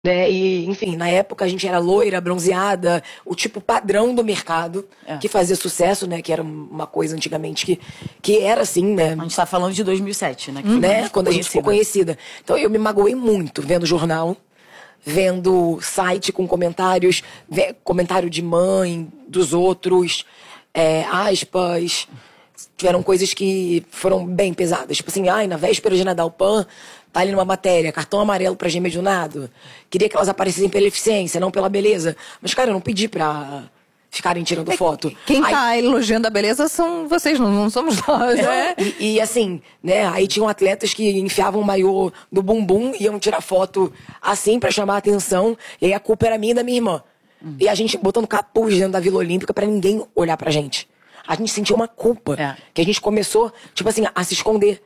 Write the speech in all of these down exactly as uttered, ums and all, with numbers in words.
Né? E, enfim, na época a gente era loira, bronzeada, o tipo padrão do mercado, é. que fazia sucesso, né? Que era uma coisa antigamente que, que era assim, né? A gente tá falando de dois mil e sete, né? Que hum, né? Quando a gente ficou conhecida. Então eu me magoei muito vendo jornal, vendo site com comentários, comentário de mãe, dos outros, é, aspas. Tiveram coisas que foram bem pesadas. Tipo assim, ai, na véspera de Nadal, Pan tá ali numa matéria, cartão amarelo pra gêmea de um nado. Queria que elas aparecessem pela eficiência, não pela beleza. Mas, cara, eu não pedi pra ficarem tirando é, foto. Quem aí... tá elogiando a beleza são vocês, não, não somos nós, né? E, e assim, né, aí tinham atletas que enfiavam o maiô no bumbum e iam tirar foto assim pra chamar a atenção. E aí a culpa era minha e da minha irmã. Hum. E a gente botando capuz dentro da Vila Olímpica pra ninguém olhar pra gente. A gente sentiu uma culpa, é. que a gente começou, tipo assim, a se esconder.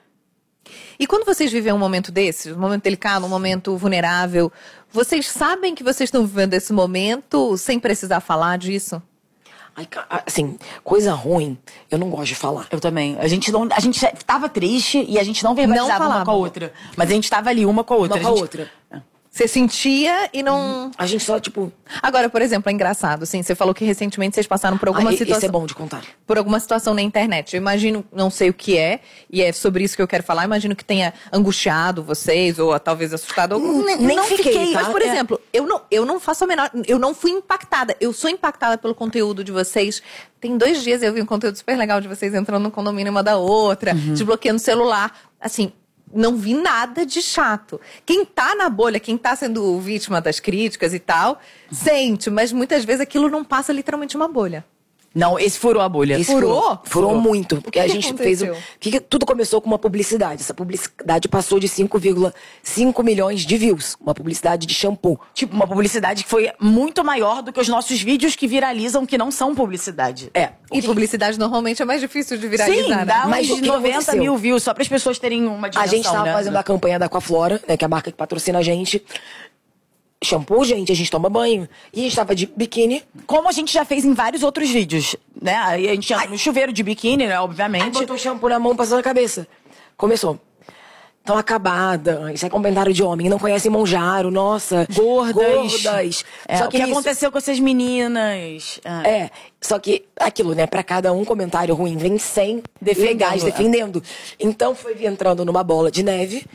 E quando vocês vivem um momento desse, um momento delicado, um momento vulnerável, vocês sabem que vocês estão vivendo esse momento sem precisar falar disso? Ai, assim, coisa ruim, eu não gosto de falar. Eu também. A gente, não, a gente tava triste e a gente não verbalizava não uma com a outra. Mas a gente tava ali uma com a outra. Uma com a, a gente... outra. Você sentia e não... A gente só, tipo... Agora, por exemplo, é engraçado, assim, você falou que recentemente vocês passaram por alguma ah, situação... Isso é bom de contar. Por alguma situação na internet. Eu imagino, não sei o que é, e é sobre isso que eu quero falar, eu imagino que tenha angustiado vocês, ou talvez assustado. Nem, nem não fiquei, fiquei, tá? Mas, por é. exemplo, eu não, eu não faço a menor... Eu não fui impactada. Eu sou impactada pelo conteúdo de vocês. Tem dois dias eu vi um conteúdo super legal de vocês entrando no condomínio uma da outra, uhum. desbloqueando o celular. Assim... Não vi nada de chato. Quem tá na bolha, quem tá sendo vítima das críticas e tal, uhum. sente, mas muitas vezes aquilo não passa literalmente uma bolha. Não, esse furou a bolha. Esse furou? Furou, furou, furou muito. Porque que a gente aconteceu? fez. O, que, tudo começou com uma publicidade. Essa publicidade passou de cinco vírgula cinco milhões de views. Uma publicidade de shampoo. Tipo, uma publicidade que foi muito maior do que os nossos vídeos que viralizam, que não são publicidade. É. E que... publicidade normalmente é mais difícil de viralizar. Sim, dá mais de noventa mil views, só para as pessoas terem uma dimensão. A gente tava né? fazendo a campanha da Aquaflora, né, que é a marca que patrocina a gente. Shampoo, gente, a gente toma banho. E a gente tava de biquíni. Como a gente já fez em vários outros vídeos, né? Aí a gente entra no chuveiro de biquíni, né? Obviamente. Aí botou shampoo na mão, passou na cabeça. Começou. Tão acabada. Isso é comentário de homem. Não conhece Monjaro, nossa. Gordas. Gordas. É, só que o que isso... aconteceu com essas meninas. É. é. Só que aquilo, né? Pra cada um comentário ruim, vem cem legais defendendo. Então foi entrando numa bola de neve.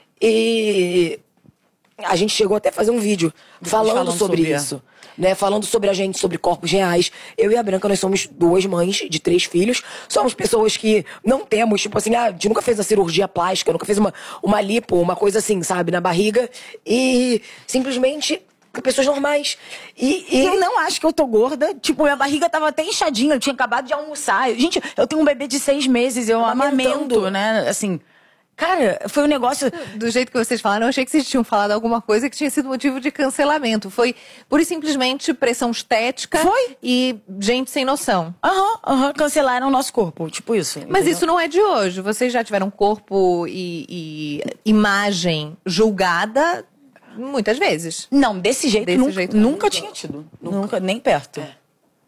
E... a gente chegou até a fazer um vídeo falando, falando sobre, sobre isso, né? Falando sobre a gente, sobre corpos reais. Eu e a Branca, nós somos duas mães de três filhos. Somos pessoas que não temos, tipo assim, ah, a gente nunca fez a cirurgia plástica, nunca fez uma, uma lipo, uma coisa assim, sabe, na barriga. E simplesmente... pessoas normais. E, e... eu não acho que eu tô gorda. Tipo, minha barriga tava até inchadinha. Eu tinha acabado de almoçar. Gente, eu tenho um bebê de seis meses. Eu amamento, né? Assim... Cara, foi um negócio... Do jeito que vocês falaram, eu achei que vocês tinham falado alguma coisa que tinha sido motivo de cancelamento. Foi, pura e simplesmente, pressão estética. Foi. E gente sem noção. Aham, aham, cancelaram o nosso corpo, tipo isso. Mas entendeu? isso não é de hoje. Vocês já tiveram corpo e, e imagem julgada muitas vezes. Não, desse jeito, desse nunca, jeito nunca tinha tido. Nunca, nunca nem perto. É.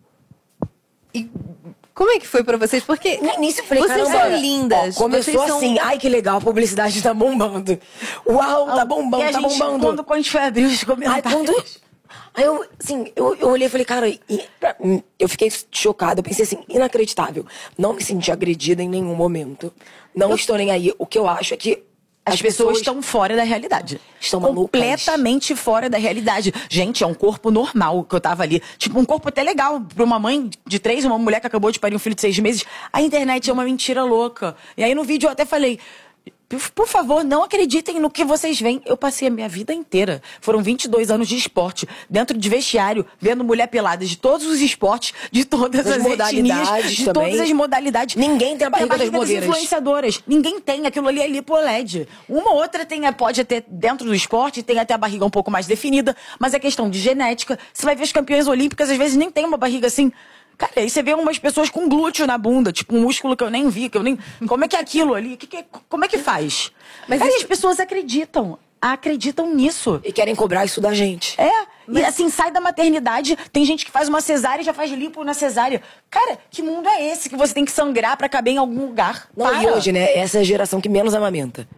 E... como é que foi pra vocês? Porque no início eu falei, vocês caramba, são lindas. Ó, começou vocês assim, são... ai que legal, a publicidade tá bombando. Uau, tá bombando, e a tá gente, bombando. Quando, quando a gente foi abrir os comentários... Ai, quando... Aí eu, assim, eu, eu olhei e falei, cara, e, eu fiquei chocada, eu pensei assim, inacreditável. Não me senti agredida em nenhum momento. Não eu... estou nem aí. O que eu acho é que As, As pessoas, pessoas estão fora da realidade. Estão malucas. Completamente fora da realidade. Gente, é um corpo normal que eu tava ali. Tipo, um corpo até legal pra uma mãe de três, uma mulher que acabou de parir um filho de seis meses. A internet é uma mentira louca. E aí no vídeo eu até falei... por favor, não acreditem no que vocês veem. Eu passei a minha vida inteira. Foram vinte e dois anos de esporte, dentro de vestiário, vendo mulher pelada de todos os esportes, de todas as, as etnias, de também. todas as modalidades. Ninguém tem a barriga, é a barriga das blogueiras. Das influenciadoras. Ninguém tem. Aquilo ali é lipo L E D. Uma ou outra tem, pode ter, dentro do esporte, tem até a barriga um pouco mais definida, mas é questão de genética. Você vai ver as campeãs olímpicas, às vezes nem tem uma barriga assim... Cara, aí você vê umas pessoas com glúteo na bunda, tipo um músculo que eu nem vi, que eu nem... Como é que é aquilo ali? Que que é... Como é que faz? Mas aí isso... as pessoas acreditam, acreditam nisso. E querem cobrar isso da gente. É, mas... e assim, sai da maternidade, tem gente que faz uma cesárea e já faz lipo na cesárea. Cara, que mundo é esse que você tem que sangrar pra caber em algum lugar? Não, Para. e hoje, né, essa é a geração que menos amamenta. É.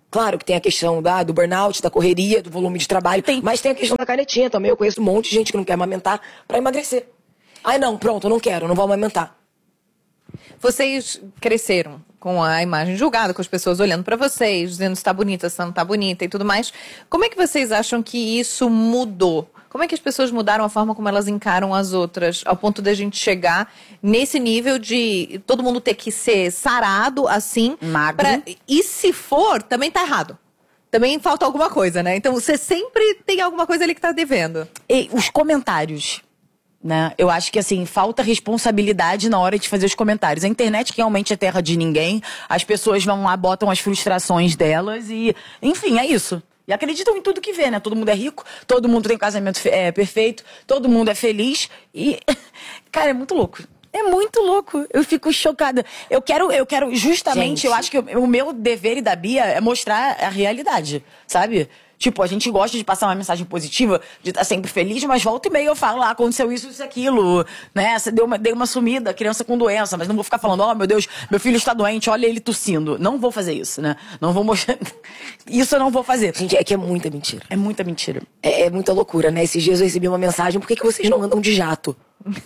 Claro que tem a questão da, do burnout, da correria, do volume de trabalho, tem. Mas tem a questão da canetinha também. Eu conheço um monte de gente que não quer amamentar pra emagrecer. Ai, não, pronto, eu não quero, não vou amamentar. Vocês cresceram com a imagem julgada, com as pessoas olhando pra vocês, dizendo se tá bonita, se não tá bonita e tudo mais. Como é que vocês acham que isso mudou? Como é que as pessoas mudaram a forma como elas encaram as outras, ao ponto da gente chegar nesse nível de todo mundo ter que ser sarado, assim... Magro. Pra... E se for, também tá errado. Também falta alguma coisa, né? Então você sempre tem alguma coisa ali que tá devendo. E os comentários, né? Eu acho que, assim, falta responsabilidade na hora de fazer os comentários. A internet que realmente é terra de ninguém. As pessoas vão lá, botam as frustrações delas e... Enfim, é isso. E acreditam em tudo que vê, né? Todo mundo é rico, todo mundo tem um casamento é, perfeito, todo mundo é feliz e... Cara, é muito louco. É muito louco. Eu fico chocada. Eu quero, eu quero justamente, Gente. eu acho que o, o meu dever e da Bia é mostrar a realidade, sabe? Tipo, a gente gosta de passar uma mensagem positiva, de estar sempre feliz, mas volta e meia eu falo, ah, aconteceu isso, isso, aquilo, né? Você deu uma, deu uma sumida, criança com doença, mas não vou ficar falando, ó, oh, meu Deus, meu filho está doente, olha ele tossindo. Não vou fazer isso, né? Não vou mostrar... Isso eu não vou fazer. Gente, é que é muita mentira. É muita mentira. É, é muita loucura, né? Esses dias eu recebi uma mensagem, por que, que vocês não andam de jato?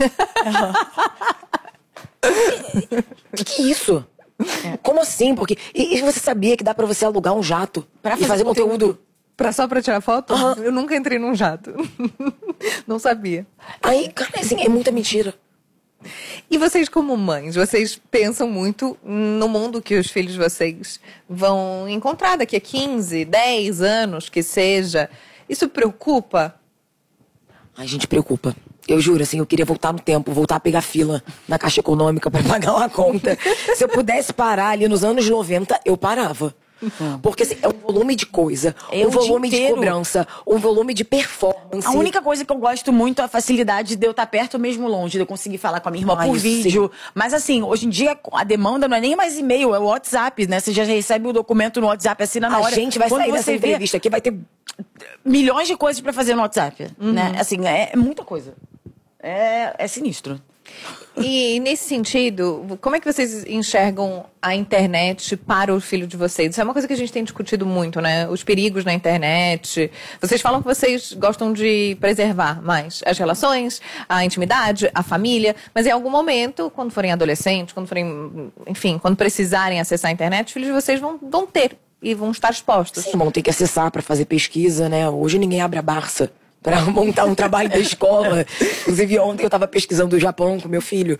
Que que é isso? É. Como assim? Porque... E, e você sabia que dá pra você alugar um jato pra e fazer, fazer conteúdo... conteúdo? Pra, só pra tirar foto? Uhum. Eu nunca entrei num jato. Não sabia. Aí, cara, assim, é muita mentira. E vocês como mães, vocês pensam muito no mundo que os filhos de vocês vão encontrar daqui a quinze, dez anos, que seja. Isso preocupa? A gente preocupa. Eu juro, assim, eu queria voltar no tempo, voltar a pegar fila na Caixa Econômica pra pagar uma conta. Se eu pudesse parar ali nos anos noventa, eu parava. Uhum. Porque assim, é um volume de coisa, é um volume de cobrança, um volume de performance. A única coisa que eu gosto muito é a facilidade de eu estar perto mesmo longe, de eu conseguir falar com a minha irmã Ai, por vídeo. Sim. Mas assim, hoje em dia a demanda não é nem mais e-mail, é o WhatsApp, né? Você já recebe o documento no WhatsApp, assina na a hora. A gente vai Quando sair dessa entrevista aqui, vai ter milhões de coisas pra fazer no WhatsApp, uhum. né? Assim, é, é muita coisa. É, é sinistro. E nesse sentido, como é que vocês enxergam a internet para o filho de vocês? Isso é uma coisa que a gente tem discutido muito, né? Os perigos na internet. Vocês falam que vocês gostam de preservar mais as relações, a intimidade, a família, mas em algum momento, quando forem adolescentes, quando forem, enfim, quando precisarem acessar a internet, os filhos de vocês vão, vão ter e vão estar expostos. Sim, vão ter que acessar para fazer pesquisa, né? Hoje ninguém abre a Barça para montar um trabalho da escola. Inclusive, ontem eu estava pesquisando o Japão com meu filho.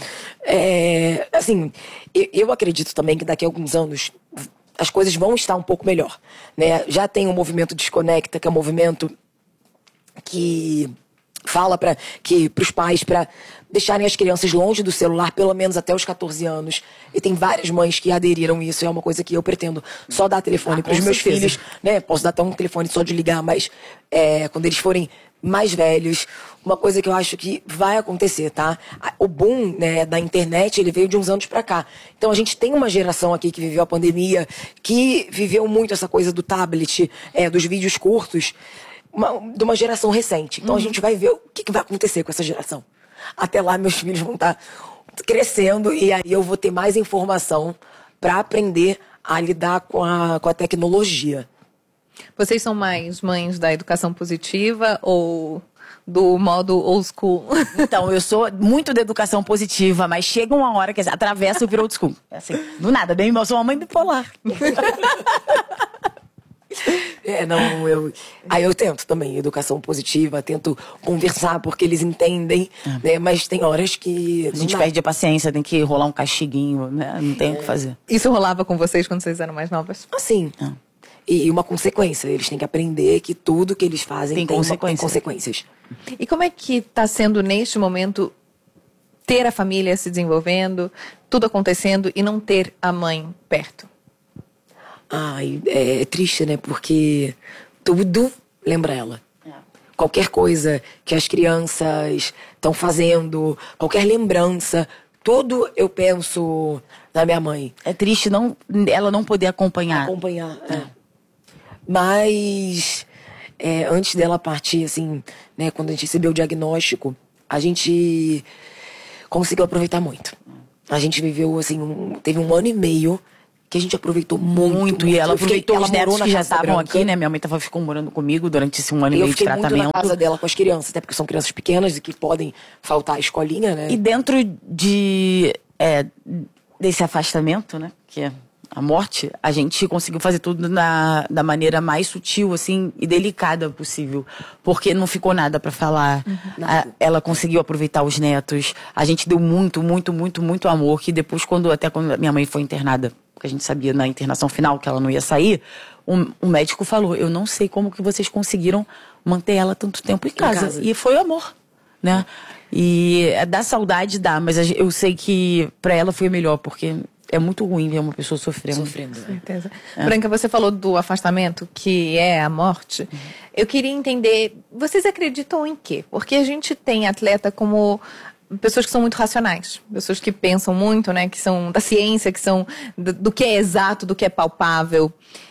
É, assim, eu, eu acredito também que daqui a alguns anos as coisas vão estar um pouco melhor, né? Já tem o movimento Desconecta, que é um movimento que fala para que para os pais para deixarem as crianças longe do celular pelo menos até os catorze anos. E tem várias mães que aderiram a isso. É uma coisa que eu pretendo só dar telefone ah, para os meus certeza. filhos, né? Posso dar até um telefone só de ligar, mas é, quando eles forem mais velhos, uma coisa que eu acho que vai acontecer, tá? O boom, né, da internet, ele veio de uns anos pra cá. Então a gente tem uma geração aqui que viveu a pandemia, que viveu muito essa coisa do tablet, é, dos vídeos curtos, uma, de uma geração recente. Então uhum. a gente vai ver o que, que vai acontecer com essa geração. Até lá meus filhos vão estar crescendo e aí eu vou ter mais informação para aprender a lidar com a, com a tecnologia. Vocês são mais mães da educação positiva ou do modo old school? Então, eu sou muito da educação positiva, mas chega uma hora que atravessa e vira old school. Assim, do nada, bem, eu sou uma mãe bipolar. É, não, eu... Aí eu tento também, educação positiva, tento conversar porque eles entendem, é. né? Mas tem horas que... A gente perde a paciência, tem que rolar um castiguinho, né? Não tem é. o que fazer. Isso rolava com vocês quando vocês eram mais novas? Assim, é. e uma consequência. Eles têm que aprender que tudo que eles fazem tem, tem, consequência. tem consequências. E como é que está sendo, neste momento, ter a família se desenvolvendo, tudo acontecendo e não ter a mãe perto? Ai, é, é triste, né? Porque tudo lembra ela. É. Qualquer coisa que as crianças estão fazendo, qualquer lembrança, tudo eu penso na minha mãe. É triste não, ela não poder acompanhar. Acompanhar, é. é. Mas é, antes dela partir, assim, né? Quando a gente recebeu o diagnóstico, a gente conseguiu aproveitar muito. A gente viveu, assim, um, teve um ano e meio que a gente aproveitou muito. Muito, e ela Eu fiquei- aproveitou ela os netos morou na que já Casa estavam Branca. aqui, né? Minha mãe tava, ficou morando comigo durante esse um ano e E eu meio de fiquei muito tratamento. na casa dela com as crianças, até porque são crianças pequenas e que podem faltar à escolinha, né? E dentro de é, desse afastamento, né, que é a morte, a gente conseguiu fazer tudo na, da maneira mais sutil, assim, e delicada possível. Porque não ficou nada pra falar. Uhum. A- ela conseguiu aproveitar os netos. A gente deu muito, muito, muito, muito amor. Que depois, quando até quando minha mãe foi internada, porque a gente sabia na internação final que ela não ia sair, um, um médico falou, eu não sei como que vocês conseguiram manter ela tanto tempo em casa. casa. E foi amor, né? E é, dá saudade, dá, mas a gen- eu sei que pra ela foi melhor, porque é muito ruim ver uma pessoa sofrendo. Sofrendo. né? Certeza. Branca, você falou do afastamento, que é a morte. Eu queria entender, vocês acreditam em quê? Porque a gente tem atleta como pessoas que são muito racionais, pessoas que pensam muito, né, que são da ciência, que são do, do que é exato, do que é palpável.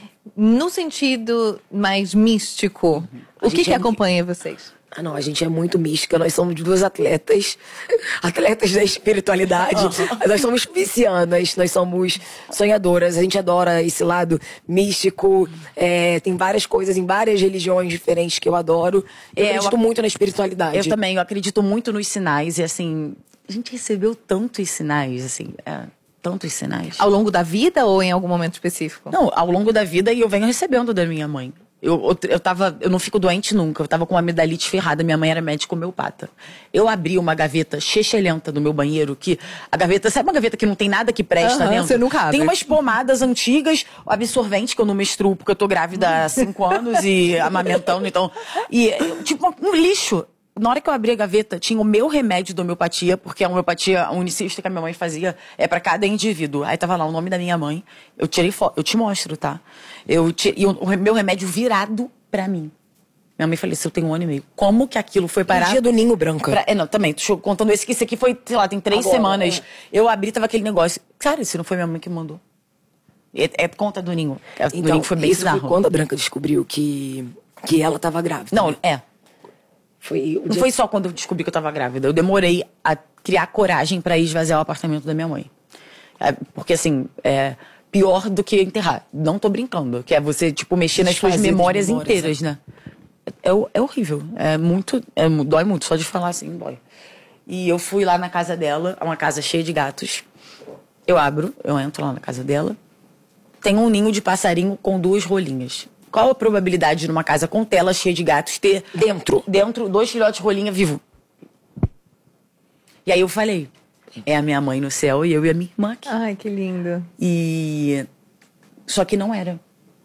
No sentido mais místico, A o que gente que é acompanha vocês? Ah, não, a gente é muito mística. Nós somos duas atletas, atletas da espiritualidade. Nós somos piscianas, nós somos sonhadoras. A gente adora esse lado místico. É, tem várias coisas em várias religiões diferentes que eu adoro. Eu É, eu acredito ac- muito na espiritualidade. Eu também, eu acredito muito nos sinais. E assim, a gente recebeu tantos sinais, assim, é, tantos sinais. Ao longo da vida ou em algum momento específico? Não, ao longo da vida, e eu venho recebendo da minha mãe. Eu, eu, eu, tava, eu não fico doente nunca. Eu tava com uma amidalite ferrada. Minha mãe era médica homeopata. Eu abri uma gaveta chechelenta do meu banheiro, que a gaveta, sabe uma gaveta que não tem nada que presta Aham, dentro? você nunca abre. Tem umas pomadas antigas, absorvente, que eu não menstruo, porque eu tô grávida há cinco anos e amamentando, então. E, tipo, um lixo. Na hora que eu abri a gaveta, tinha o meu remédio de homeopatia, porque a homeopatia a unicista que a minha mãe fazia é pra cada indivíduo. Aí tava lá o nome da minha mãe. Eu tirei foto, eu te mostro, tá? Eu ti- e o, o meu remédio virado pra mim. Minha mãe faleceu tem um ano e meio. Como que aquilo foi parar? No dia do ninho branca. Pra- é, não, também, tô contando esse, que esse aqui foi, sei lá, tem três Agora, semanas. é. Eu abri, tava aquele negócio. Cara, isso não foi minha mãe que mandou. É, é conta do ninho. É, do Então, ninho foi bem isso bizarro. foi quando a Branca descobriu que, que ela tava grávida. Não, é. Foi o Não dia... foi só quando eu descobri que eu tava grávida. Eu demorei a criar coragem pra ir esvaziar o apartamento da minha mãe. É, porque, assim, é pior do que enterrar. Não tô brincando. Que é você, tipo, mexer nas suas Desfazer das memórias, memórias, inteiras, né? É, é horrível. É muito... É, dói muito. Só de falar assim, dói. E eu fui lá na casa dela, uma casa cheia de gatos. Eu abro, eu entro lá na casa dela. Tem um ninho de passarinho com duas rolinhas. Qual a probabilidade de numa casa com tela cheia de gatos ter Dentro. dentro dois filhotes de rolinha vivo? E aí eu falei, é a minha mãe no céu e eu e a minha irmã aqui. Ai, que lindo. E só que não era.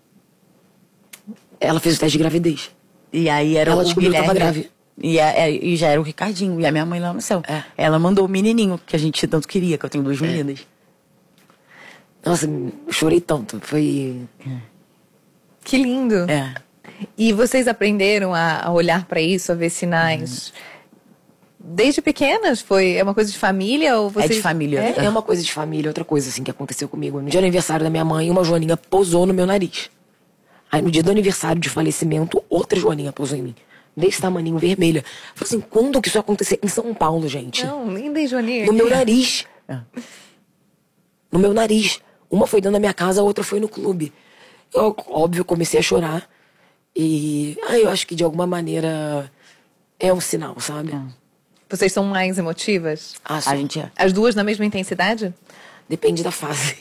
Ela fez o teste de gravidez. E aí era Ela o descobriu que Guilherme. tava grávida. E, a- é, e já era o Ricardinho e a minha mãe lá no céu. É. Ela mandou o menininho que a gente tanto queria, que eu tenho duas meninas. Nossa, eu chorei tanto. Foi... Que lindo. É. E vocês aprenderam a, a olhar pra isso, a ver sinais desde pequenas? Foi é uma coisa de família ou vocês... É de família. É, é uma coisa de família, outra coisa assim que aconteceu comigo. No dia do aniversário da minha mãe, uma joaninha pousou no meu nariz. Aí no dia do aniversário de falecimento, outra joaninha pousou em mim. Desse tamaninho, vermelha. Eu falei assim, quando que isso aconteceu? Em São Paulo, gente. Não, nem dei Joaninha. No meu nariz. É. No meu nariz. Uma foi dentro da minha casa, a outra foi no clube. Eu, óbvio, comecei a chorar. E ah, eu acho que de alguma maneira é um sinal, sabe? Vocês são mais emotivas? Ah, só. A gente é. As duas na mesma intensidade? Depende da fase.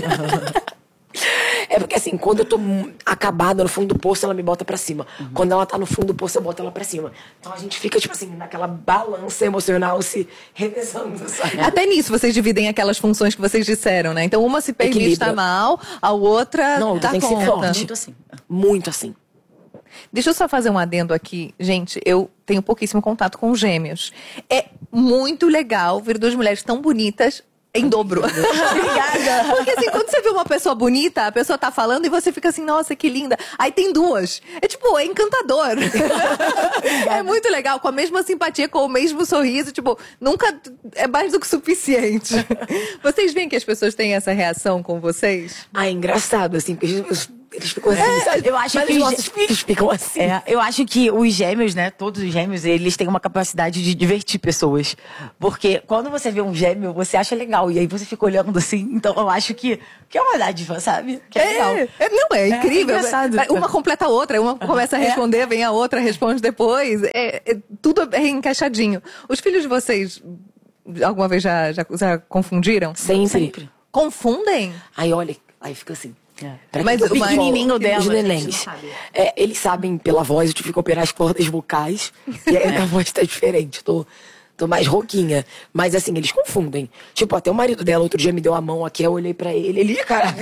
É porque assim, quando eu tô mu- acabada no fundo do poço, ela me bota pra cima. Quando ela tá no fundo do poço, eu boto ela pra cima. Então a gente fica, tipo assim, naquela balança emocional se revezando, sabe? Até nisso vocês dividem aquelas funções que vocês disseram, né? Então uma se permite Equilibra. estar mal, a outra Não, dá tem que ser conta. forte. Muito assim. Muito assim. Deixa eu só fazer um adendo aqui. Gente, eu tenho pouquíssimo contato com gêmeos. É muito legal ver duas mulheres tão bonitas em dobro. Obrigada. Porque assim, quando você vê uma pessoa bonita, a pessoa tá falando e você fica assim, nossa, que linda. Aí tem duas. É tipo, é encantador. É muito legal, com a mesma simpatia, com o mesmo sorriso. Tipo, nunca é mais do que suficiente. Vocês veem que as pessoas têm essa reação com vocês? Ah, é engraçado, assim, porque eu Eles ficam assim, sabe? eu acho Mas que os os nossos filhos ficam assim. É, eu acho que os gêmeos, né, todos os gêmeos, eles têm uma capacidade de divertir pessoas. Porque quando você vê um gêmeo, você acha legal. E aí você fica olhando assim. Então eu acho que, que é uma dádiva, sabe? Que é, legal. É, é, não, é incrível. É engraçado. Uma completa a outra, uma começa a responder, vem a outra, responde depois. É, é, tudo é encaixadinho. Os filhos de vocês, alguma vez já, já, já confundiram? Sempre. Sempre. Confundem? Aí olha, aí fica assim. É. Pra Mas que que eu o fico pequenininho igual dela, os a gente nenéns. não sabe. É, eles sabem pela voz, eu tive que operar as cordas vocais. E aí a voz tá diferente. Tô, tô mais rouquinha. Mas assim, eles confundem. Tipo, até o marido dela outro dia me deu a mão aqui, eu olhei pra ele. Ele, cara.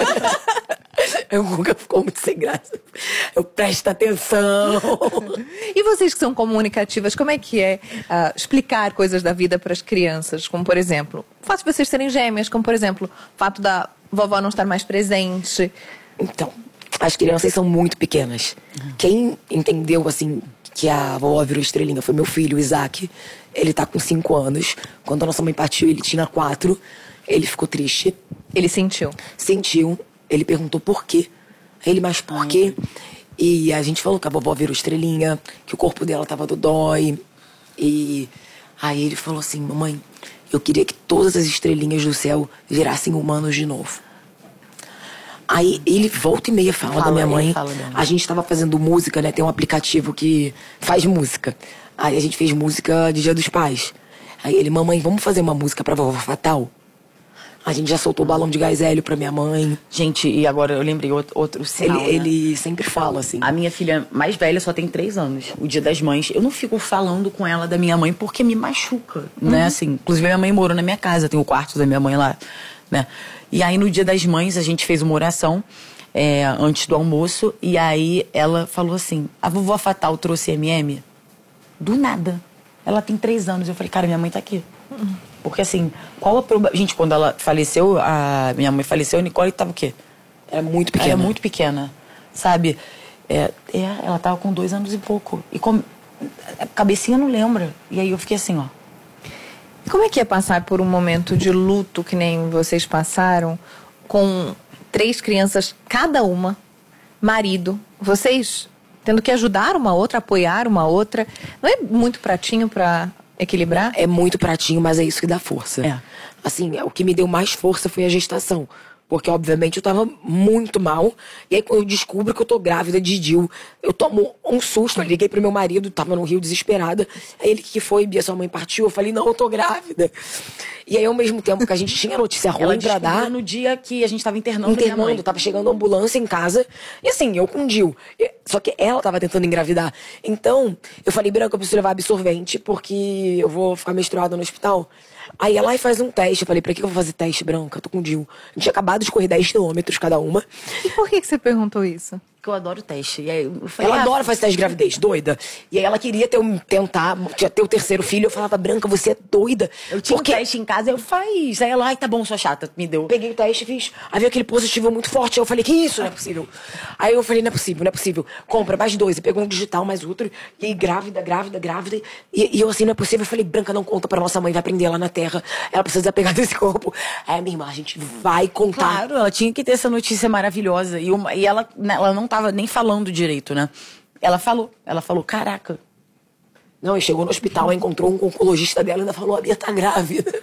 Eu nunca ficou muito sem graça. Eu presto atenção. E vocês que são comunicativas, como é que é ah, explicar coisas da vida para as crianças? Como, por exemplo, o fato de vocês serem gêmeas, como, por exemplo, o fato da vovó não estar mais presente. Então, as crianças são muito pequenas. Quem entendeu, assim, que a vovó virou estrelinha foi meu filho, o Isaac. Ele tá com cinco anos. Quando a nossa mãe partiu, ele tinha quatro. Ele ficou triste. Ele sentiu. Sentiu. Ele perguntou por quê. Aí ele, mas por quê? E a gente falou que a vovó virou estrelinha, que o corpo dela tava dodói. E aí ele falou assim, mamãe, eu queria que todas as estrelinhas do céu virassem humanos de novo. Aí ele volta e meia fala, Fala, da minha ele mãe. fala dela. A gente tava fazendo música, né? Tem um aplicativo que faz música. Aí a gente fez música de Dia dos Pais. Aí ele, mamãe, vamos fazer uma música pra vovó Fatal? A gente já soltou o balão de gás hélio pra minha mãe. Gente, e agora eu lembrei outro, outro sinal, Ele, né? ele sempre fala assim. A minha filha mais velha só tem três anos. O Dia das Mães. Eu não fico falando com ela da minha mãe porque me machuca, né? Assim, inclusive minha mãe morou na minha casa, tem o quarto da minha mãe lá, né? E aí no Dia das Mães a gente fez uma oração é, antes do almoço e aí ela falou assim, a vovó Fatal trouxe M M? Do nada. Ela tem três anos. Eu falei, cara, minha mãe tá aqui. Porque assim, qual a probabilidade... Gente, quando ela faleceu, a minha mãe faleceu, a Nicole tava o quê? Era muito pequena. Era muito pequena, sabe? É, é, ela tava com dois anos e pouco. E com... a cabecinha não lembra. E aí eu fiquei assim, ó. Como é que é passar por um momento de luto que nem vocês passaram, com três crianças, cada uma, marido, vocês tendo que ajudar uma outra, apoiar uma outra? Não é muito pratinho pra equilibrar? É muito pratinho, mas é isso que dá força. É. Assim, o que me deu mais força foi a gestação. Porque, obviamente, eu tava muito mal. E aí, quando eu descubro que eu tô grávida de Dil, eu tomo um susto. Eu liguei pro meu marido, tava no Rio desesperada. Aí ele, que foi, Bia, sua mãe partiu? Eu falei, não, eu tô grávida. E aí, ao mesmo tempo que a gente tinha notícia ruim Ela pra dar... descobriu no dia que a gente tava internando, a minha internando, mãe. tava chegando a ambulância em casa. E assim, eu com Dil. E- Só que ela tava tentando engravidar. Então, eu falei, Branca, eu preciso levar absorvente, porque eu vou ficar menstruada no hospital. Aí ela vai faz um teste. Eu falei, pra que eu vou fazer teste, Branca? Eu tô com Dil. A gente tinha acabado de correr dez quilômetros cada uma. E por que que você perguntou isso? Porque eu adoro teste. E aí eu falei, Ela ah, adora fazer teste de gravidez, doida. E aí ela queria ter um, tentar, tinha ter o terceiro filho. Eu falava, Branca, você é doida. eu tinha Porque um teste em casa, eu faz. Aí ela, ai, tá bom, sua chata, me deu. eu peguei o teste e fiz. Aí veio aquele positivo muito forte. Aí eu falei, que isso? Não é possível. Aí eu falei, não é possível, não é possível. Compra mais dois. E pegou um digital, mais outro. E aí, grávida, grávida, grávida. E, e eu assim, não é possível. Eu falei, Branca, não conta pra nossa mãe, vai prender lá na terra. Ela precisa desapegar desse corpo. Aí, minha irmã, a gente vai contar. Claro, ela tinha que ter essa notícia maravilhosa. E, uma, e ela, né, ela não tava nem falando direito, né? Ela falou, ela falou, caraca. Não, e chegou no hospital, encontrou um oncologista dela e ainda falou, a Bia tá grávida.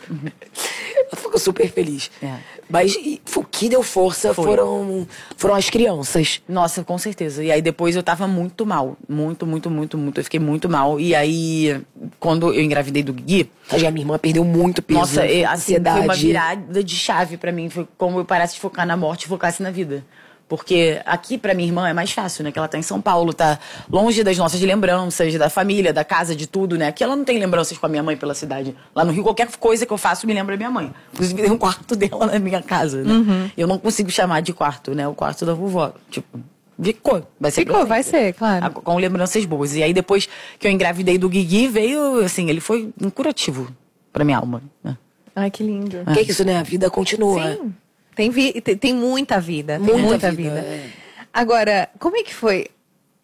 Ela ficou super feliz. É. Mas e, o que deu força Foi. foram, foram as crianças. Nossa, com certeza. E aí depois eu tava muito mal. Muito, muito, muito, muito. Eu fiquei muito mal. E aí, quando eu engravidei do Gui... A minha irmã perdeu muito peso. Nossa, é, assim, foi ansiedade. uma virada de chave pra mim. Foi como eu parasse de focar na morte e focasse na vida. Porque aqui, pra minha irmã, é mais fácil, né? Que ela tá em São Paulo, tá longe das nossas lembranças, da família, da casa, de tudo, né? Aqui ela não tem lembranças com a minha mãe pela cidade. Lá no Rio, qualquer coisa que eu faço me lembra a minha mãe. Inclusive, tem um quarto dela na minha casa, né? Uhum. Eu não consigo chamar de quarto, né? O quarto da vovó. Tipo, ficou. Vai ser Ficou, pra vai sempre. ser, claro. Ah, com lembranças boas. E aí, depois que eu engravidei do Guigui, veio, assim, ele foi um curativo pra minha alma, né? Ai, que lindo. Que é isso, né? A vida continua. Sim, tem, vi- tem, tem muita vida. Tem Muita muita, vida, vida. é. Agora, como é que foi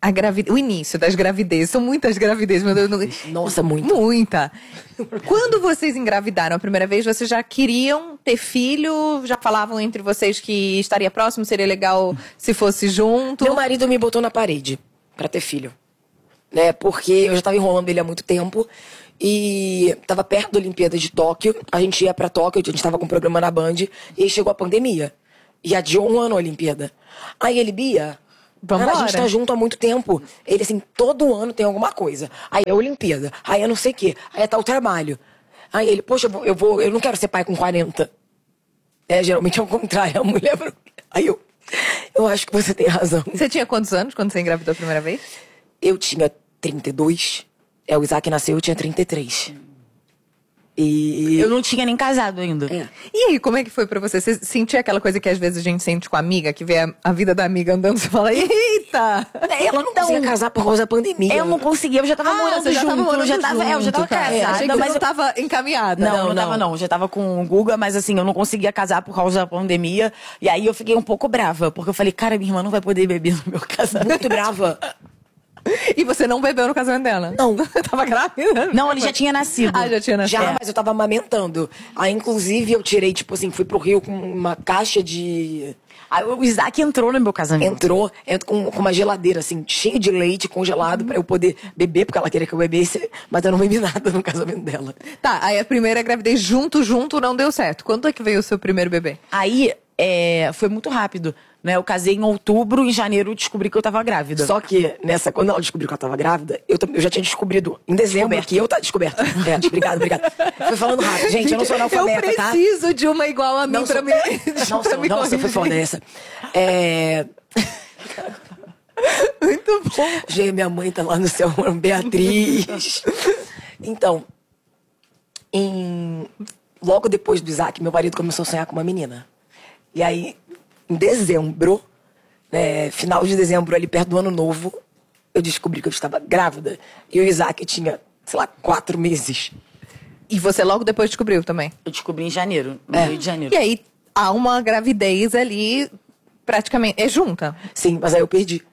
a gravidez, o início das gravidezes, são muitas gravidezes, meu Deus. Não... Nossa, muito. Muita. Quando vocês engravidaram a primeira vez, vocês já queriam ter filho? Já falavam entre vocês que estaria próximo, seria legal se fosse junto? Meu marido me botou na parede pra ter filho. Né? Porque eu já tava enrolando ele há muito tempo. E tava perto da Olimpíada de Tóquio. A gente ia pra Tóquio, a gente tava com um programa na Band. E aí chegou a pandemia. E adiou um ano a Olimpíada. Aí ele, Bia... Cara, a gente tá junto há muito tempo. Ele, assim, todo ano tem alguma coisa. Aí é a Olimpíada, aí é não sei o quê, aí é tal trabalho. Aí ele, poxa, eu vou, eu vou, eu não quero ser pai com quarenta. É, geralmente é o contrário, a mulher... Aí eu, eu acho que você tem razão. Você tinha quantos anos quando você engravidou a primeira vez? Eu tinha trinta e dois, é, o Isaac nasceu, eu tinha trinta e três. E... Eu não tinha nem casado ainda. É. E aí, como é que foi pra você? Você sentia aquela coisa que às vezes a gente sente com a amiga, que vê a, a vida da amiga andando e você fala, eita! Ela não então, conseguia casar por causa da pandemia. Eu não conseguia, eu já tava ah, morando você já junto. tava morando eu já tava, junto, é, eu já tava cara. casada. É, achei que mas você não tava encaminhada. Não, Não, não, não tava não. Eu já tava com o Guga, mas assim, eu não conseguia casar por causa da pandemia. E aí eu fiquei um pouco brava, porque eu falei, cara, minha irmã não vai poder beber no meu casamento. Muito brava. E você não bebeu no casamento dela? Não. Tava grávida? Não, ele já tinha nascido. Ah, já tinha nascido. Já, É. mas eu tava amamentando. Aí, inclusive, eu tirei, tipo assim, fui pro Rio com uma caixa de... Aí o Isaac entrou no meu casamento. Entrou, entrou com, com uma geladeira, assim, cheia de leite congelado pra eu poder beber, porque ela queria que eu bebesse, mas eu não bebi nada no casamento dela. Tá, aí a primeira gravidez junto, junto, não deu certo. Quando é que veio o seu primeiro bebê? Aí, é, foi muito rápido, né? Eu casei em outubro, em janeiro eu descobri que eu tava grávida. Só que, nessa, quando ela descobriu que eu tava grávida, eu, eu já tinha descobrido em dezembro Descoberto. que eu tava descoberta. É, obrigado, obrigado. Foi falando rápido, gente, eu não sou analfabeta, Eu tá? preciso de uma igual a mim Não pra sou- me Não, pra sou, me nossa, foi corrigir. foda essa. É... Muito bom. Gente, minha mãe tá lá no céu, Beatriz. Então, em... logo depois do Isaac, meu marido começou a sonhar com uma menina. E aí, em dezembro, né, final de dezembro, ali perto do ano novo, eu descobri que eu estava grávida. E o Isaac tinha, sei lá, quatro meses. E você logo depois descobriu também? Eu descobri em janeiro, no É. Rio de Janeiro. E aí, há uma gravidez ali, praticamente, é junta. Sim, mas aí eu perdi.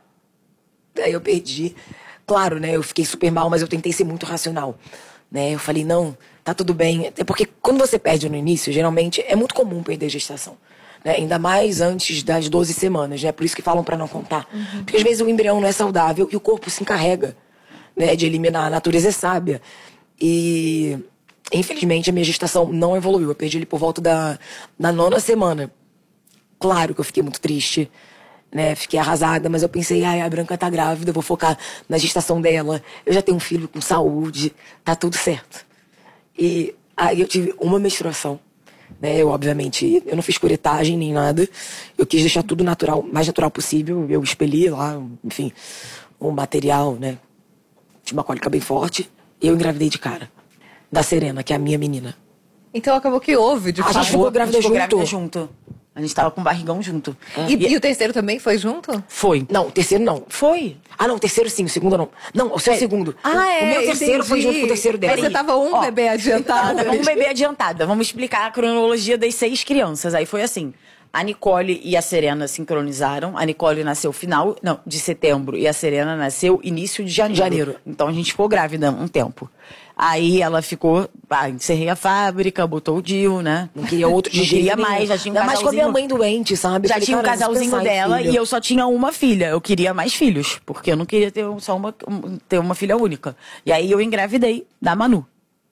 Aí eu perdi. Claro, né, eu fiquei super mal, mas eu tentei ser muito racional. Né, eu falei, não, tá tudo bem. Até porque quando você perde no início, geralmente, é muito comum perder gestação. Né? Ainda mais antes das doze semanas, né? Por isso que falam pra não contar. Uhum. Porque às vezes o embrião não é saudável e o corpo se encarrega, né, de eliminar. A natureza é sábia. E, infelizmente, a minha gestação não evoluiu. Eu perdi ele por volta da, da nona semana. Claro que eu fiquei muito triste, né? Fiquei arrasada, mas eu pensei, ai, a Branca tá grávida, eu vou focar na gestação dela. Eu já tenho um filho com saúde, tá tudo certo. E aí eu tive uma menstruação. Né, eu, obviamente, eu não fiz curetagem nem nada. Eu quis deixar tudo natural, mais natural possível. Eu expeli lá, enfim, o material, né? Tinha uma cólica bem forte. E eu engravidei de cara. Da Serena, que é a minha menina. Então acabou que houve, de A fato. gente ficou grávida A gente ficou junto. grávida junto. A gente tava com o barrigão junto. E, e o terceiro também foi junto? Foi. Não, o terceiro não. Foi. Ah, não, o terceiro sim, o segundo não. Não, o seu é, segundo. Ah, o, é, o meu terceiro entendi. foi junto com o terceiro dela. Mas você tava um Ó, bebê adiantado. Um bebê adiantada. Vamos explicar a cronologia das seis crianças. Aí foi assim. A Nicole e a Serena sincronizaram. A Nicole nasceu final não, de setembro e a Serena nasceu início de janeiro. Janeiro. Então a gente ficou grávida um tempo. Aí ela ficou, ah, encerrei a fábrica, botou o D I U, né? Não queria outro de Não jeito queria nenhum. mais, já tinha um Ainda mais com a minha casalzinho. mãe doente, sabe? Eu Já falei, tinha um cara, vamos casalzinho pensar em dela filho. e eu só tinha uma filha. Eu queria mais filhos, porque eu não queria ter só uma, um- ter uma filha única. E aí eu engravidei da Manu.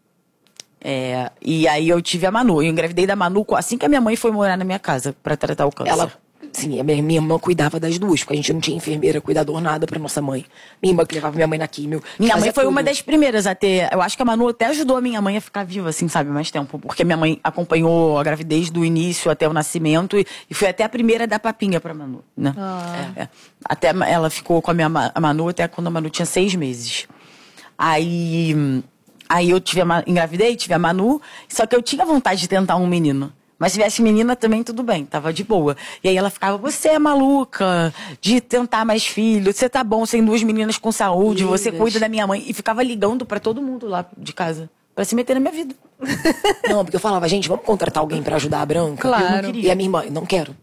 É, e aí eu tive a Manu. Eu engravidei da Manu assim que a minha mãe foi morar na minha casa pra tratar o câncer. Ela, sim, a minha, minha irmã cuidava das duas, porque a gente não tinha enfermeira, cuidador, nada pra nossa mãe. Minha irmã que levava minha mãe na químio. Minha fazia mãe foi tudo. uma das primeiras a ter. Eu acho que a Manu até ajudou a minha mãe a ficar viva, assim, sabe, mais tempo. Porque minha mãe acompanhou a gravidez do início até o nascimento e, e foi até a primeira a dar papinha pra Manu, né? É, é. Até ela ficou com a minha Ma- a Manu até quando a Manu tinha seis meses. Aí. hum, Aí eu tive a, Ma- engravidei, tive a Manu, só que eu tinha vontade de tentar um menino. Mas se tivesse menina também, tudo bem, tava de boa. E aí ela ficava, você é maluca de tentar mais filhos, você tá bom, você tem duas meninas com saúde, você Lindas. cuida da minha mãe. E ficava ligando pra todo mundo lá de casa, pra se meter na minha vida. Não, porque eu falava, gente, vamos contratar alguém pra ajudar a Branca? Claro. Eu não queria. E a minha irmã, não quero.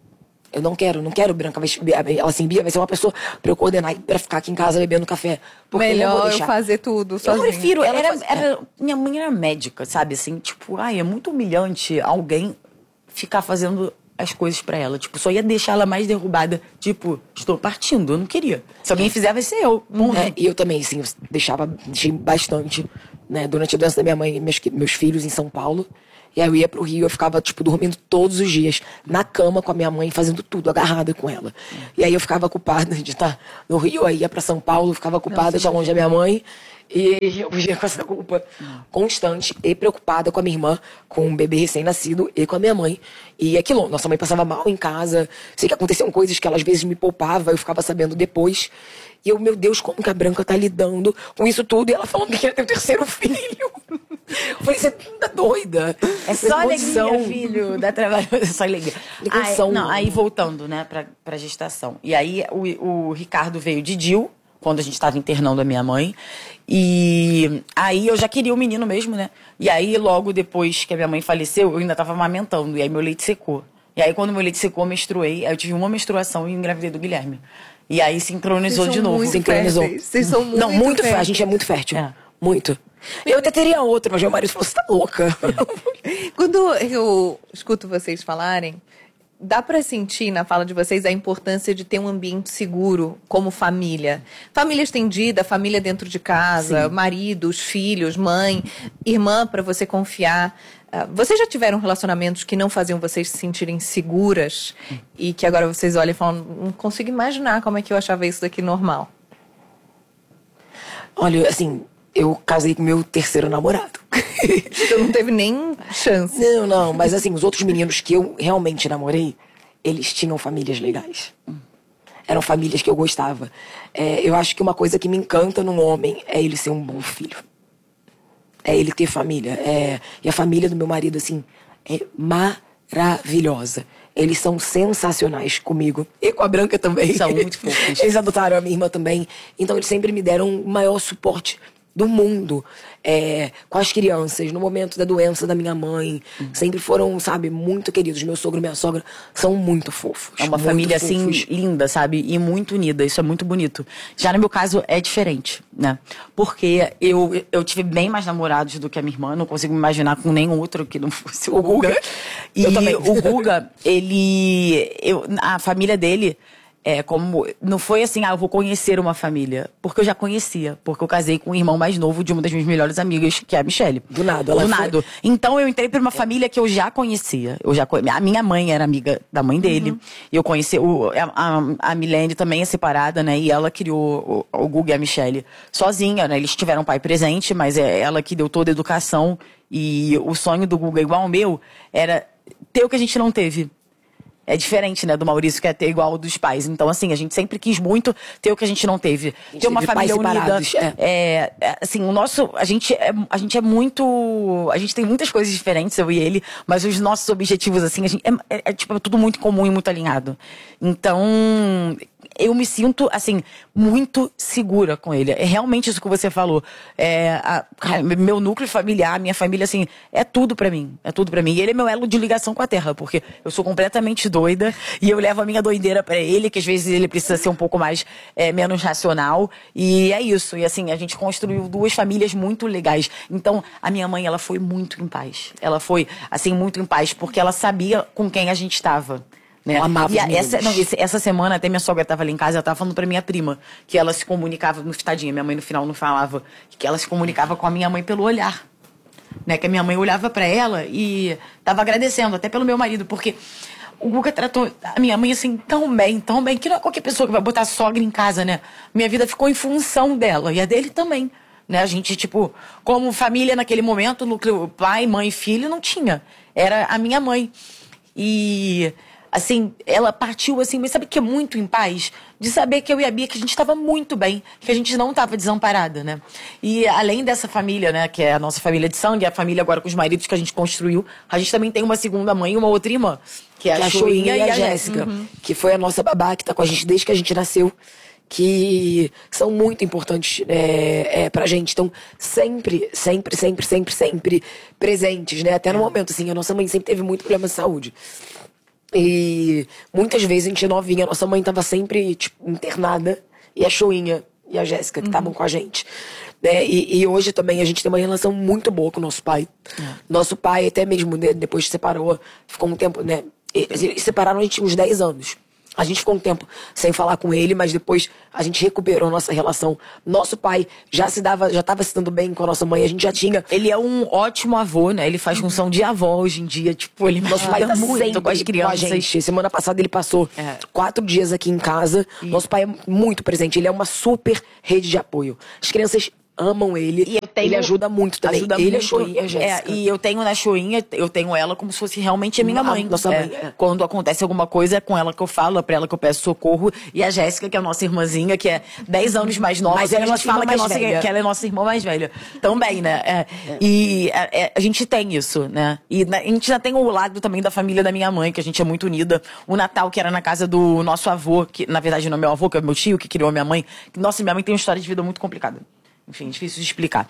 Eu não quero, não quero Branca, vai, ela assim, Bia vai ser uma pessoa pra eu coordenar e pra ficar aqui em casa bebendo café. Melhor eu fazer tudo sozinha. Eu prefiro, Ela era, faz- era, minha mãe era médica, sabe, assim, tipo, ai, é muito humilhante alguém ficar fazendo as coisas pra ela, tipo, só ia deixar ela mais derrubada, tipo, estou partindo, eu não queria. Se alguém fizer, vai ser eu. Ponto. É, e eu também, assim, eu deixava, deixei bastante, né, durante a doença da minha mãe e meus, meus filhos em São Paulo. E aí eu ia pro Rio, eu ficava, tipo, dormindo todos os dias, na cama com a minha mãe, fazendo tudo, agarrada com ela. E aí eu ficava culpada de estar no Rio, aí ia pra São Paulo, ficava culpada de estar longe da minha mãe. E eu vivia com essa culpa constante e preocupada com a minha irmã, com um bebê recém-nascido e com a minha mãe. E aquilo, nossa mãe passava mal em casa, sei que aconteciam coisas que ela às vezes me poupava, eu ficava sabendo depois. E eu, meu Deus, como que a Branca tá lidando com isso tudo? E ela falando que ia ter o terceiro filho. Eu falei, você tá doida? É só alegria, filho, dá trabalho, é só alegria. Tem Aí, condição. não, aí voltando, né, pra, pra gestação. E aí o, o Ricardo veio de Dil, quando a gente tava internando a minha mãe. E aí eu já queria o menino mesmo, né? E aí logo depois que a minha mãe faleceu, eu ainda tava amamentando. E aí meu leite secou. E aí quando meu leite secou, eu menstruei. Aí eu tive uma menstruação e engravidei do Guilherme. E aí sincronizou Vocês de são novo. muito Sincronizou. férteis. Vocês são muito Não, muito fértil. A férteis. gente é muito fértil. É. Muito. Eu até teria outro, mas meu marido falou, você tá louca. Quando eu escuto vocês falarem, dá pra sentir na fala de vocês a importância de ter um ambiente seguro como família. Família estendida, família dentro de casa, maridos, filhos, mãe, irmã pra você confiar. Ah, vocês já tiveram relacionamentos que não faziam vocês se sentirem seguras e que agora vocês olham e falam, não consigo imaginar como é que eu achava isso daqui normal? Olha, assim, eu casei com meu terceiro namorado. Você não teve nem chance. Não, não, mas assim, os outros meninos que eu realmente namorei, eles tinham famílias legais. Eram famílias que eu gostava. É, eu acho que uma coisa que me encanta num homem é ele ser um bom filho. É ele ter família. É, e a família do meu marido, assim, é maravilhosa. Eles são sensacionais comigo. E com a Branca também. São muito fofos. Eles adotaram a minha irmã também. Então eles sempre me deram o maior suporte do mundo, é, com as crianças, no momento da doença da minha mãe. Uhum. Sempre foram, sabe, muito queridos. Meu sogro e minha sogra são muito fofos. É uma muito família, fofos. assim, linda, sabe? E muito unida. Isso é muito bonito. Já no meu caso, é diferente, né? Porque eu, eu tive bem mais namorados do que a minha irmã. Não consigo me imaginar com nenhum outro que não fosse o, o Guga. Guga. E o Guga, ele... Eu, a família dele... É, como, não foi assim, ah, eu vou conhecer uma família. Porque eu já conhecia. Porque eu casei com o irmão mais novo de uma das minhas melhores amigas, que é a Michelle. Do nada, ela Do foi... nada. Então eu entrei pra uma família que eu já conhecia. Eu já conhe... A minha mãe era amiga da mãe dele. Uhum. E eu conheci... O, a, a, a Milene também é separada, né? E ela criou o, o Guga e a Michelle sozinha, né? Eles tiveram pai presente, mas é ela que deu toda a educação. E o sonho do Guga, igual ao meu, era ter o que a gente não teve. É diferente, né, do Maurício, que é ter igual ao dos pais. Então, assim, a gente sempre quis muito ter o que a gente não teve. Ter uma família unida. É. É, é, assim, o nosso... A gente, é, a gente é muito... A gente tem muitas coisas diferentes, eu e ele, mas os nossos objetivos, assim, a gente, é, é, é, tipo, é tudo muito comum e muito alinhado. Então... Eu me sinto, assim, muito segura com ele. É realmente isso que você falou. É, a, meu núcleo familiar, minha família, assim, é tudo pra mim. É tudo pra mim. E ele é meu elo de ligação com a terra, porque eu sou completamente doida e eu levo a minha doideira pra ele, que às vezes ele precisa ser um pouco mais, é, menos racional. E é isso. E assim, a gente construiu duas famílias muito legais. Então, a minha mãe, ela foi muito em paz. Ela foi, assim, muito em paz, porque ela sabia com quem a gente estava. Né? Eu amava e os a, essa, não, meninos. essa semana até minha sogra estava ali em casa, ela estava falando pra minha prima que ela se comunicava, no tadinha, minha mãe no final não falava, que ela se comunicava com a minha mãe pelo olhar, né? Que a minha mãe olhava pra ela e tava agradecendo, até pelo meu marido, porque o Guga tratou a minha mãe assim tão bem, tão bem, que não é qualquer pessoa que vai botar sogra em casa, né? Minha vida ficou em função dela e a dele também, né? A gente, tipo, como família naquele momento, núcleo pai, mãe, filho, não tinha, era a minha mãe. E... Assim, ela partiu assim, mas sabe que é muito em paz? De saber que eu e a Bia, que a gente estava muito bem, que a gente não estava desamparada, né? E além dessa família, né, que é a nossa família de sangue, a família agora com os maridos que a gente construiu, a gente também tem uma segunda mãe e uma outra irmã, que é que a, a Choinha e a, e a Jéssica, uhum. que foi a nossa babá, que tá com a gente desde que a gente nasceu, que são muito importantes é, é, pra gente. Estão sempre, sempre, sempre, sempre, sempre presentes, né? Até no momento, assim, a nossa mãe sempre teve muito problema de saúde. E muitas vezes a gente novinha, nossa mãe tava sempre, tipo, internada. E a Choinha e a Jéssica, que estavam uhum. com a gente. Né? E, e hoje também a gente tem uma relação muito boa com o nosso pai. É. Nosso pai, até mesmo né, depois que separou, ficou um tempo, né? Eles separaram a gente uns dez anos. A gente ficou um tempo sem falar com ele, mas depois a gente recuperou a nossa relação. Nosso pai já se dava, já estava se dando bem com a nossa mãe, a gente já tinha... Ele é um ótimo avô, né? Ele faz função de avó hoje em dia, tipo, ele nosso pai tá muito com as crianças. Com a gente. Semana passada ele passou é. quatro dias aqui em casa. E... Nosso pai é muito presente, ele é uma super rede de apoio. As crianças amam ele, e eu tenho, ele ajuda muito também. Ajuda ele, muito, a Choinha e a Jéssica. É, e eu tenho na Choinha, eu tenho ela como se fosse realmente a minha mãe. Nossa é, mãe. É. Quando acontece alguma coisa, é com ela que eu falo, é pra ela que eu peço socorro. E a Jéssica, que é a nossa irmãzinha, que é dez anos mais nova. Mas ela a gente fala que, é nossa, que ela é nossa irmã mais velha. Também, né? É, é. E é, a gente tem isso, né? E a gente já tem o lado também da família da minha mãe, que a gente é muito unida. O Natal, que era na casa do nosso avô, que na verdade não é meu avô, que é meu tio, que criou minha mãe. Nossa, minha mãe tem uma história de vida muito complicada. Enfim, difícil de explicar.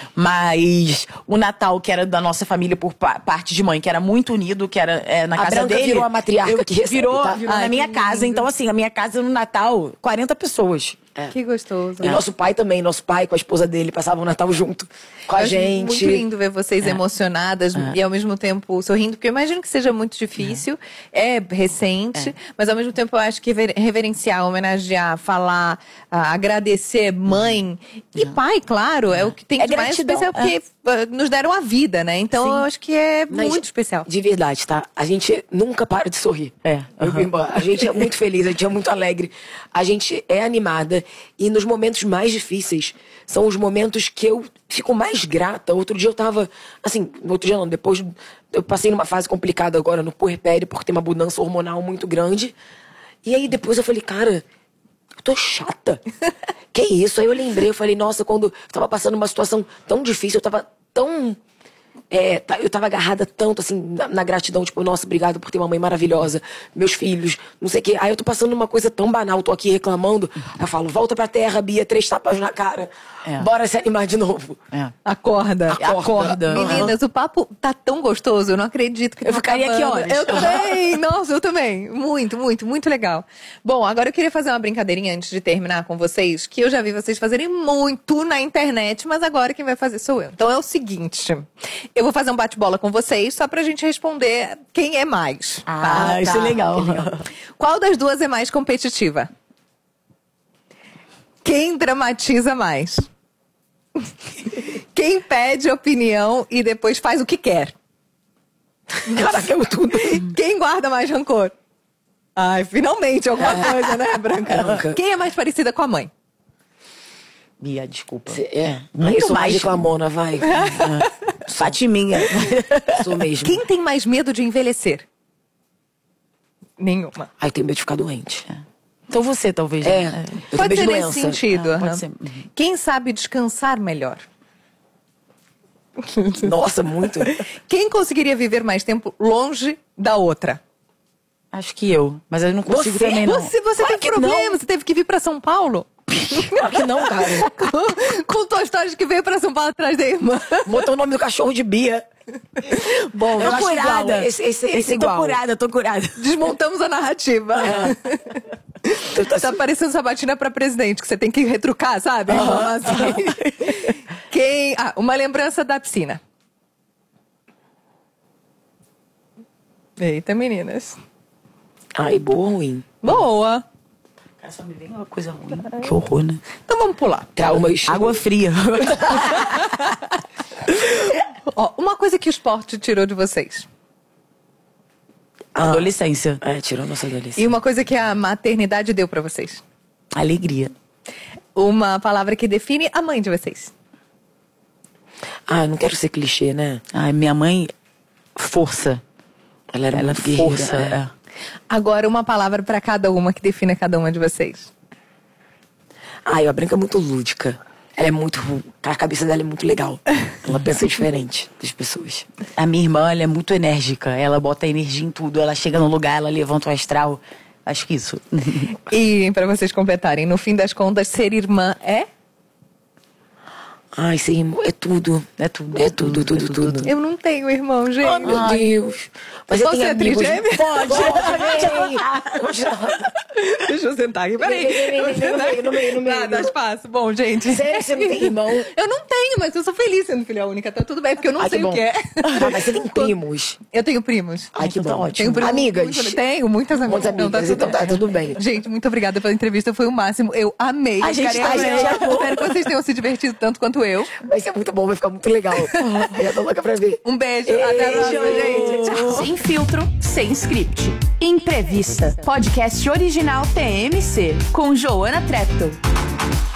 Mas o Natal, que era da nossa família por pa- parte de mãe, que era muito unido, que era é, na a casa Branca dele. Virou a matriarca que recebe, virou, tá? virou Ai, na minha que casa. lindo. Então, assim, a minha casa no Natal, quarenta pessoas. É. Que gostoso. E nosso pai também, nosso pai com a esposa dele passavam o Natal junto com a Eu acho gente. muito lindo ver vocês É. emocionadas É. e ao mesmo tempo sorrindo, porque eu imagino que seja muito difícil, é, é recente, é. mas ao mesmo tempo eu acho que rever- reverenciar, homenagear, falar, ah, agradecer mãe e pai, claro, é o que tem É de mais gratidão, especial, porque ah, nos deram a vida, né? Então Sim. eu acho que é Mas, muito especial. De verdade, tá? A gente nunca para de sorrir. É. Eu e minha irmã. A gente é muito feliz, a gente é muito alegre. A gente é animada. E nos momentos mais difíceis, são os momentos que eu fico mais grata. Outro dia eu tava... Assim, outro dia não, depois... Eu passei numa fase complicada agora no puerpério, porque tem uma mudança hormonal muito grande. E aí depois eu falei, cara... Eu tô chata. Que isso? Aí eu lembrei, eu falei, nossa, quando eu tava passando uma situação tão difícil, eu tava tão... É, tá- eu tava agarrada tanto, assim, na, na gratidão, tipo, nossa, obrigado por ter uma mãe maravilhosa, meus filhos, não sei o quê. Aí eu tô passando uma coisa tão banal, tô aqui reclamando, aí eu falo, volta pra terra, Bia, três tapas na cara, É. bora se animar de novo. É. Acorda. Acorda. Meninas, o papo tá tão gostoso, eu não acredito que Eu tá ficaria aqui acabando. horas. Eu também, nossa, eu também. Muito, muito, muito legal. Bom, agora eu queria fazer uma brincadeirinha antes de terminar com vocês, que eu já vi vocês fazerem muito na internet, mas agora quem vai fazer sou eu. Então é o seguinte, eu vou fazer um bate-bola com vocês, só pra gente responder quem é mais. Ah, tá? isso é legal. Qual das duas é mais competitiva? Quem dramatiza mais? Quem pede opinião e depois faz o que quer? Caraca, eu tudo. Quem guarda mais rancor? Ai, finalmente alguma coisa, né, Branca? Branca. Quem é mais parecida com a mãe? Bia, desculpa. Cê- é, Muito eu sou mais mais. reclamona, vai. Fatiminha. Sou mesmo. Quem tem mais medo de envelhecer? Nenhuma. Ai, tenho medo de ficar doente. Então você, talvez. É, né? eu Pode tenho ser medo de nesse doença. sentido. Ah, pode aham. ser. Quem sabe descansar melhor? Nossa, muito. Quem conseguiria viver mais tempo longe da outra? Acho que eu. Mas eu não consigo Você? também, não. Você, você Claro tem que problema, não. você teve que vir pra São Paulo? Claro que não, cara. Contou a história de que veio pra São Paulo atrás da irmã. Botou o nome do cachorro de Bia. Bom, Eu Tô acho curada. igual. Esse, esse, esse é tô igual. curada, tô curada. desmontamos a narrativa. Eu tô- Tá parecendo sabatina pra presidente, que você tem que retrucar, sabe? A informação. Quem... Ah, uma lembrança da piscina. Eita, meninas. Ai, boa ou ruim? Boa. Cara, só me vem uma coisa ruim. Que horror, né? Então vamos pular. Traumas. Água fria. Ó, uma coisa que o esporte tirou de vocês. Ah, Adolescência. É, tirou nossa adolescência. E uma coisa que a maternidade deu pra vocês. Alegria. Uma palavra que define a mãe de vocês. Ah, não quero ser clichê, né? Ai, minha mãe, força. Ela era Ela é muito guerreira, força. é. É. Agora, uma palavra pra cada uma que define cada uma de vocês. Ai, a Branca é muito lúdica. Ela é muito... A cabeça dela é muito legal. Ela pensa diferente das pessoas. A minha irmã, ela é muito enérgica. Ela bota energia em tudo. Ela chega no lugar, ela levanta o astral. Acho que isso. E pra vocês completarem, no fim das contas, ser irmã é? Ai, ser irmão é tudo. É tudo. É tudo, tudo, tudo. Eu não tenho irmão, gente. Ai, meu Deus. Mas eu Posso tenho ser amigos... trigêmea? Pode. Pode. Deixa eu sentar aqui, peraí. Vem, vem, vem, Eu vou vem, no sentar meio, no meio, no meio. Dá, dá espaço. Bom, gente. Sério, você não tem irmão? Eu não tenho, mas eu sou feliz sendo filha única, tá tudo bem, porque eu não Ai, sei que o bom. que é. Ah, mas você tem primos. Eu tenho primos. Ai, que Então tá bom. ótimo. Tenho primos, Amigas. muito- tenho muitas amigas. Muitas amigas, então tá tudo bem. Gente, muito obrigada pela entrevista, foi o máximo. Eu amei. A gente Ficarei também. amei. Espero que vocês tenham se divertido tanto quanto eu. Vai ser muito bom, vai ficar muito legal. Eu tô louca pra ver. Um beijo. Até a próxima, gente. Tchau. Sem filtro, sem script. Imprevista. Podcast original T M C. Com Joana Treptow.